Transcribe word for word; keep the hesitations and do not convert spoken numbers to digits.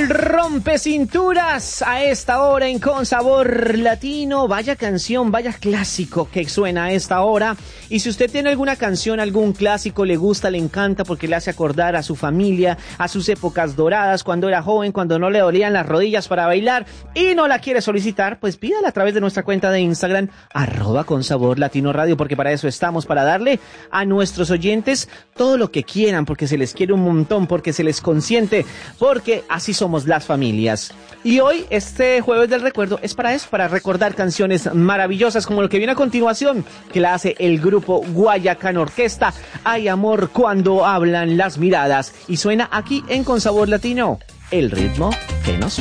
Rompe cinturas a esta hora en Con Sabor Latino. Vaya canción, vaya clásico que suena a esta hora. Y si usted tiene alguna canción, algún clásico, le gusta, le encanta porque le hace acordar a su familia, a sus épocas doradas, cuando era joven, cuando no le dolían las rodillas para bailar y no la quiere solicitar, pues pídala a través de nuestra cuenta de Instagram, arroba Con Sabor Latino Radio, porque para eso estamos, para darle a nuestros oyentes todo lo que quieran, porque se les quiere un montón, porque se les consiente, porque así somos las familias. Y hoy, este jueves del recuerdo, es para eso, para recordar canciones maravillosas como lo que viene a continuación, que la hace el grupo Guayacán Orquesta. Hay amor cuando hablan las miradas, y suena aquí en Con Sabor Latino, el ritmo que nos une.